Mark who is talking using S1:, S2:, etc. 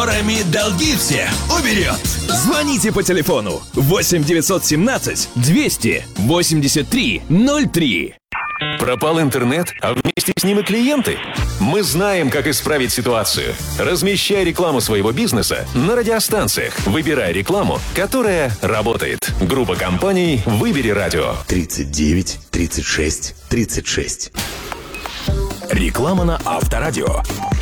S1: Реми долги все уберет.
S2: Звоните по телефону 8 917 200 83 03.
S3: Пропал интернет, а вместе с ним и клиенты? Мы знаем, как исправить ситуацию. Размещай рекламу своего бизнеса на радиостанциях. Выбирай рекламу, которая работает. Группа компаний «Выбери радио».
S4: 39 36 36.
S1: Реклама на Авторадио.